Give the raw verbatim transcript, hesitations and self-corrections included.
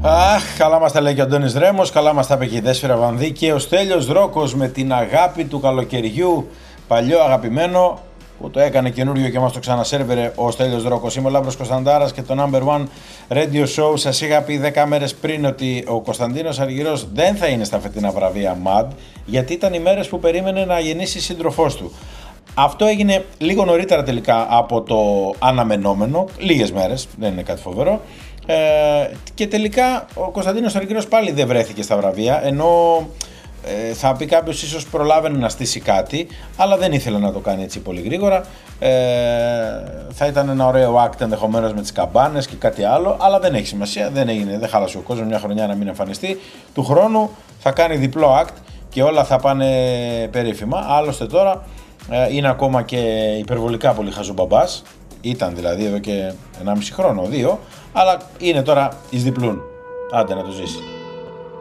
Αχ, καλά μας τα λέει και ο Αντώνης Ρέμος, καλά μας τα είπε και η Δέσποιρα Βανδύ και ο Στέλιος Δρόκος με την αγάπη του καλοκαιριού, παλιό αγαπημένο, που το έκανε καινούριο και μας το ξανασέρβερε ο Στέλιος Δρόκος. Είμαι ο Λάμπρος Κωνσταντάρας και το Number One Radio Show. Σας είχα πει δέκα μέρες πριν ότι ο Κωνσταντίνος Αργυρός δεν θα είναι στα φετινά βραβεία μαντ, γιατί ήταν οι μέρες που περίμενε να γεννήσει σύντροφός του. Αυτό έγινε λίγο νωρίτερα τελικά από το αναμενόμενο, λίγες μέρες, δεν είναι κάτι φοβερό. Ε, και τελικά ο Κωνσταντίνος Αργυρός πάλι δεν βρέθηκε στα βραβεία, ενώ ε, θα πει κάποιος ίσως προλάβαινε να στήσει κάτι, αλλά δεν ήθελε να το κάνει έτσι πολύ γρήγορα. Ε, θα ήταν ένα ωραίο act ενδεχομένως με τις καμπάνες και κάτι άλλο, αλλά δεν έχει σημασία, δεν έγινε, δεν χάλασε ο κόσμος μια χρονιά να μην εμφανιστεί. Του χρόνου θα κάνει διπλό act και όλα θα πάνε περίφημα. Άλλωστε τώρα ε, είναι ακόμα και υπερβολικά πολύ χαζομπαμπάς. Ήταν δηλαδή εδώ και ενάμιση χρόνο, δύο, αλλά είναι τώρα εις διπλούν. Άντε να το ζήσει.